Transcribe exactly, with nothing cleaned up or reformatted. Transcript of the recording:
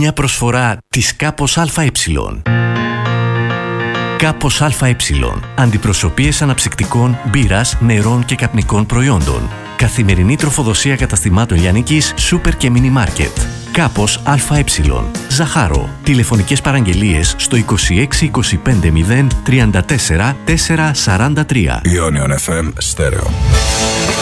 Μια προσφορά της Κάπος ΑΕ. Κάπος ΑΕ. Αντιπροσωπείες αναψυκτικών, μπύρας, νερών και καπνικών προϊόντων. Καθημερινή τροφοδοσία καταστημάτων λιανικής, σούπερ και μίνι μάρκετ. Κάπος ΑΕ. Ζαχάρο. Τηλεφωνικές παραγγελίες στο είκοσι έξι είκοσι πέντε μηδέν τριάντα τέσσερα τετρακόσια σαράντα τρία. Ionion εφ εμ Stereo.